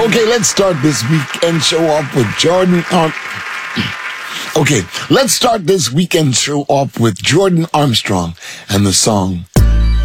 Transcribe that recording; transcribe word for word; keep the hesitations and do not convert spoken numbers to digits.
Okay, let's start this weekend show off with Jordan Arm. Okay, let's start this weekend show off with Jordan Armstrong and the song